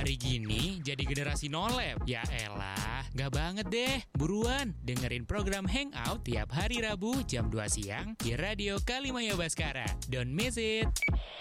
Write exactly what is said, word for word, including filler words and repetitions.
hari gini jadi generasi nolep. Ya elah, gak banget deh. Buruan, dengerin program Hangout tiap hari Rabu jam dua siang di Radio Kalimaya Baskara. Don't miss it.